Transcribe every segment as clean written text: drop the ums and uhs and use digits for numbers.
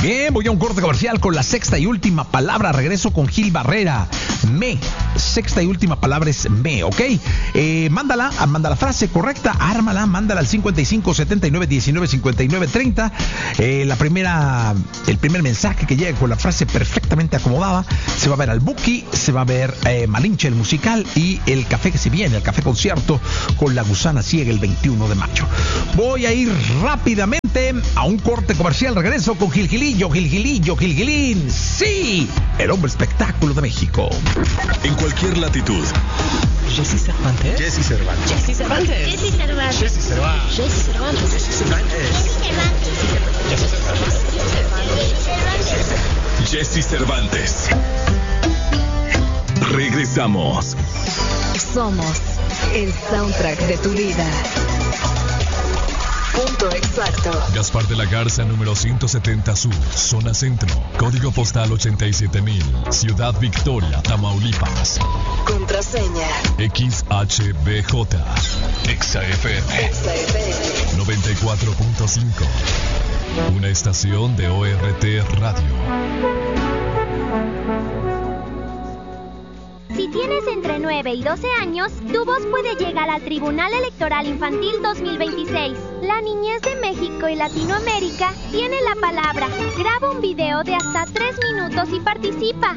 Bien, voy a un corte comercial con la sexta y última palabra. Regreso con Gil Barrera. Me. Sexta y última palabra es me, ¿ok? Manda la frase correcta, ármala, mándala al 55 79 19 59 30. El primer mensaje que llega con la frase perfectamente acomodada se va a ver al Buki, se va a ver Malinche el musical y el café que se viene, el café concierto con La Gusana Ciega el 21 de mayo. Voy a ir rápidamente a un corte comercial. Regreso con Gilín. Sí, el hombre espectáculo de México. En cualquier latitud. Jessy Cervantes. Jessy Cervantes. Jessy Cervantes. Jessy Cervantes. Jessy Cervantes. Jessy Cervantes. Jessy Cervantes. Regresamos. Somos el soundtrack de tu vida. Punto exacto. Gaspar de la Garza, número 170 Sur, zona centro, código postal 87,000, Ciudad Victoria, Tamaulipas. Contraseña. XHBJ. XFM. 94.5. Una estación de ORT Radio. Si tienes entre 9 y 12 años, tu voz puede llegar al Tribunal Electoral Infantil 2026. La niñez de México y Latinoamérica tiene la palabra. Graba un video de hasta 3 minutos y participa.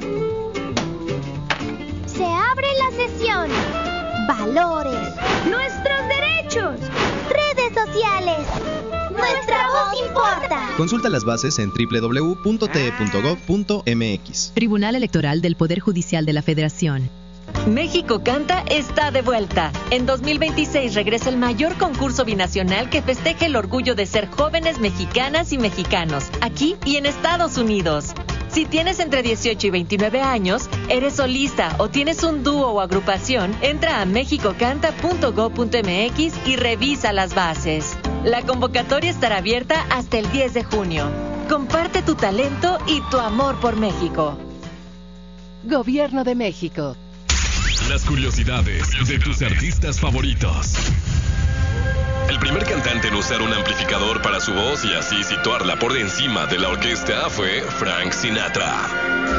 Se abre la sesión. Valores. Nuestros derechos. Redes sociales. Nuestra voz importa. Consulta las bases en www.te.gov.mx. Tribunal Electoral del Poder Judicial de la Federación. México Canta está de vuelta. En 2026 regresa el mayor concurso binacional que festeje el orgullo de ser jóvenes mexicanas y mexicanos, aquí y en Estados Unidos. Si tienes entre 18 y 29 años, eres solista o tienes un dúo o agrupación, entra a mexicocanta.gov.mx y revisa las bases. La convocatoria estará abierta hasta el 10 de junio. Comparte tu talento y tu amor por México. Gobierno de México. Las curiosidades de tus artistas favoritos. El primer cantante en usar un amplificador para su voz y así situarla por encima de la orquesta fue Frank Sinatra.